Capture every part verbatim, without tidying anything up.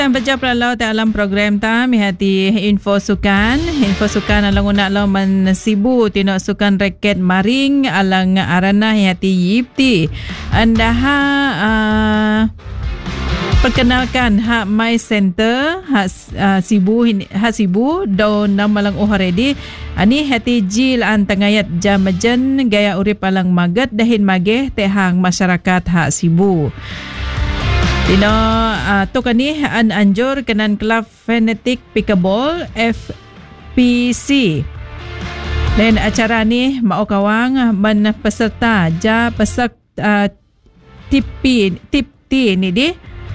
Tan baca pelalau te alam program ta mihati info sukan info sukan alang unak lau man sibu tino sukan raket maring alang arana hati yipti anda ha uh, perkenalkan ha my center ha uh, sibu ha sibu do nam alang uharedi ani hati jil an tangayat jamajan gaya urip alang magat dahin mageh tehang masyarakat ha sibu. Dino uh, to kani an anjur kenan Club Fanatic Pickleball F P C. Dan acara ni mau kawang man peserta ja pesak uh, tipi tipti ni di.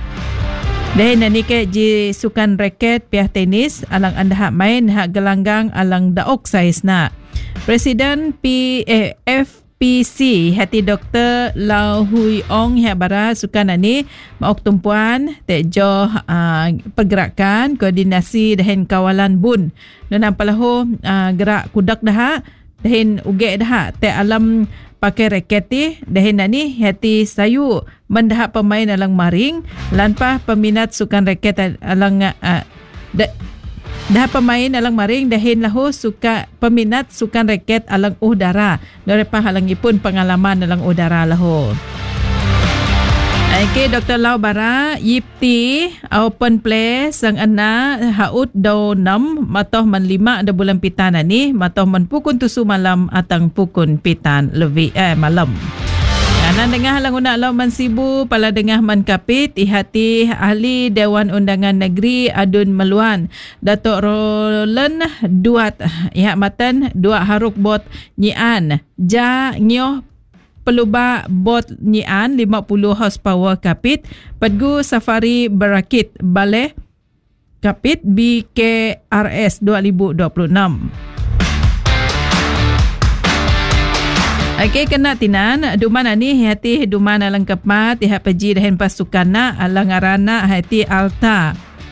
Dan ni ke ji sukan raket piah tenis alang anda hak main hak gelanggang alang daok saiz na. Presiden P eh, F P C hati Doktor Lau Hui Ong hak bara sukan ani mauk tumpuan tejo uh, pergerakan koordinasi dan kawalan bun dan ampalahu uh, gerak kudak dah dan uge dah te alam pakai raket ti dan ani hati sayu mendah pemain alang maring lanpah peminat sukan raket alang uh, de, dah pemain alang maring dahin lahu suka peminat sukan raket alang udara daripah alang ipun pengalaman alang udara lahu. Okay, Doktor Lau bara yipti open play sang ana haut do enam matoh man lima ada bulan pitan ni matoh man pukun tusu malam atang pukun pitan lebih eh malam. Kanan dengah lang unak lau man sibu pala dengah man kapit ihati ahli Dewan Undangan Negeri Adun Meluan Datuk Roland Duat ihak matan dua haruk bot nyian ja ngioh peluba bot nyian lima puluh horsepower kapit padgu safari berakit baleh kapit B K R S dua ribu dua puluh enam. Okey, kena tinan duman ani hati duman alang kepat ihak peji dahin pasukan na alang arana hati alta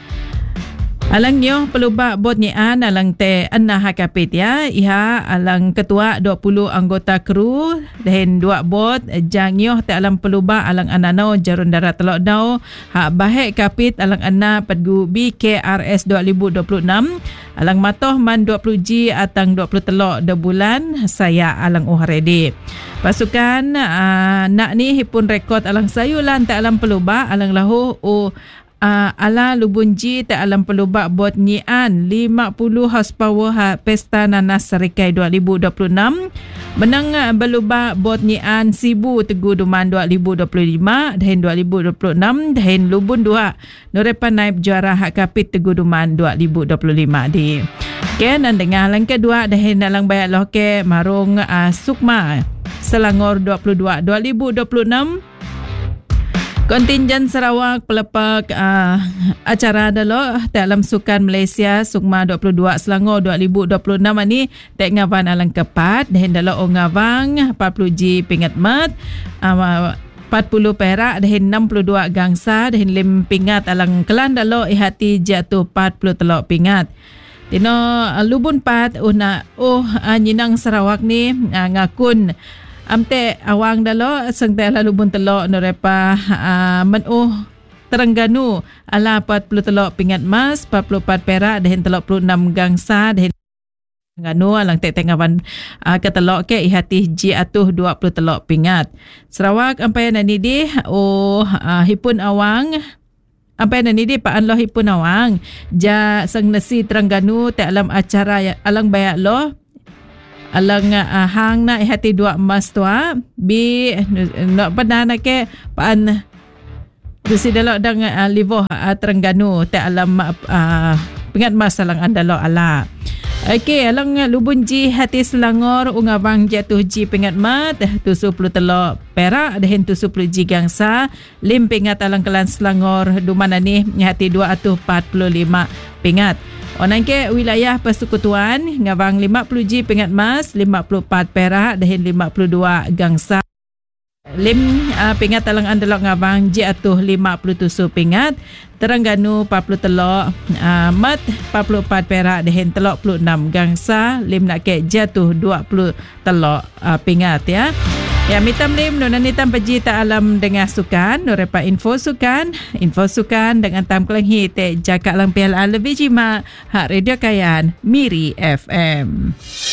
alang nyo pelubak bot nyian alang te anna hakapit ya iha alang ketua dua puluh anggota kru dahin dua bot jang nyo te alang pelubak alang anano jarun darat telok dau hak bahek kapit alang anna padgu B K R S dua ribu dua puluh enam alang matoh man dua puluh G atang dua puluh telok de bulan saya alang uharedi. Pasukan uh, nak ni hipun rekod alang sayulan te alang pelubak alang lahu o uh, ala lubunji te alam pelubak bot nyian lima puluh horsepower ha Pesta Nanas Serikai dua ribu dua puluh enam menang uh, belubak bot nyian Sibu Tegu Duman dua ribu dua puluh lima dan dua ribu dua puluh enam dan lubun dua Norepan naib juara hak kapit Tegu Duman dua ribu dua puluh lima di. Okay, dan dengar lang kedua dan dalang bayat loh ke marung uh, Sukma Selangor dua puluh dua dua ribu dua puluh enam. Kontingen Sarawak pelepak uh, acara dalo dalam Sukan Malaysia Sukma dua puluh dua Selangor dua ribu dua puluh enam ni tek ngavan alang kepat dan dalo ngavang empat puluh G pingat mat uh, empat puluh perak dan enam puluh dua gangsa dan lim pingat alang kelan dalo ihati jatuh empat puluh telok pingat. Dino uh, lubun pat una oh uh, nyinang Sarawak ni uh, ngakun amte awang dalo sang tela lubun telok norepa uh, menuh Terengganu ala empat puluh telok pingat mas empat puluh empat perak dan telok puluh enam gangsa dan Terengganu alang tek tengawan uh, ke telok ke ihati ji atuh dua puluh telok pingat. Sarawak ampai nani di oh uh, hipun awang ampai nani di paan lo hipun awang ja sang nasi Terengganu te alam acara ya, alang bayak lo alang uh, hang na ihati dua emas tua bi nak pada nak ke paan dusi dalok dang uh, livo uh, Terengganu te alam uh, pingat mas alang andalo ala. Okey, alang uh, lubun ji hati Selangor ungabang jatuh ji pingat mat tujuh puluh telok perak dan tujuh puluh G gangsa lim pingat alang Kelan Selangor dumana ni hati dua ratus empat puluh lima pingat. Onang ke wilayah persekutuan ngabang lima puluh G pingat mas, lima puluh empat perak dan lima puluh dua gangsa. Lim uh, pingat alang andalok ngabang G atuh lima puluh tujuh pingat, Terengganu empat puluh telok, uh, mat empat puluh empat perak dan telok puluh enam gangsa, lim nak ke jatuh dua puluh telok uh, pingat ya. Ya, mitam lim nuna nitam peji ta alam dengan sukan, nurepa info sukan, info sukan dengan tam kelenghi te jakak lang P L A lebih jima hak radio kayan Miri F M.